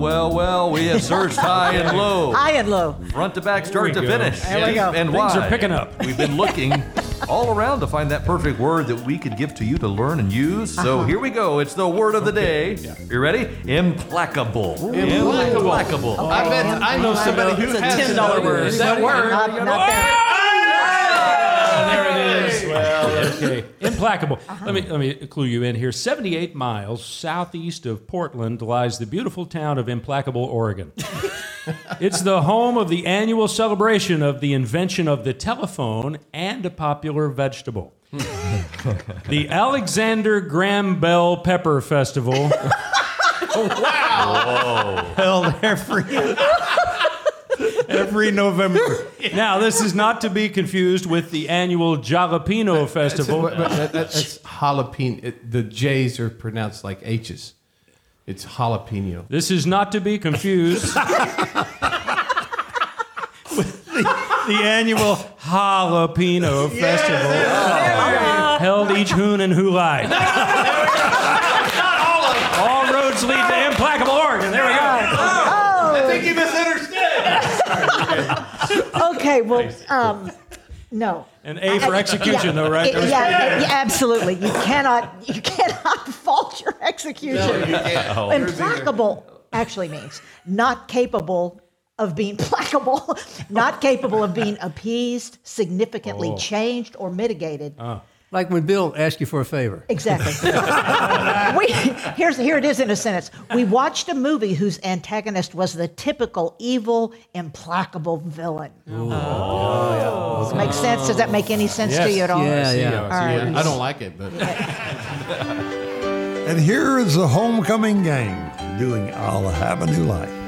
Well, we have searched high and low. High and low. Front to back, start to finish. There we go. And Things wide. are picking up. We've been looking all around to find that perfect word that we could give to you to learn and use. So here we go. It's the word of the day. You ready? Implacable. Implacable. I bet I know somebody who It's a has $10 word. that word. Not there. There it is. Well, okay. Implacable. Let me clue you in here. 78 miles southeast of Portland lies the beautiful town of Implacable, Oregon. It's the home of the annual celebration of the invention of the telephone and a popular vegetable. The Alexander Graham Bell Pepper Festival. Held every November. Now, this is not to be confused with the annual Jalapeno Festival. That's jalapeno. The J's are pronounced like H's. It's jalapeno. This is not to be confused with the annual Jalapeno Festival held each Hoon and Hulai. All roads lead to Implacable, Oregon. There we go. I think you misunderstood. Okay, well, no. An A for execution, though, right? Yeah, absolutely. You cannot fault your execution. No, you can't. Implacable actually means not capable of being placable, not capable of being appeased, significantly changed, or mitigated. Like when Bill asked you for a favor. Exactly. Here it is in a sentence. We watched a movie whose antagonist was the typical evil, implacable villain. Does it make sense? Does that make any sense to you at all? Yeah. All right. I don't like it, but And here is the homecoming gang doing I'll Have a New Life.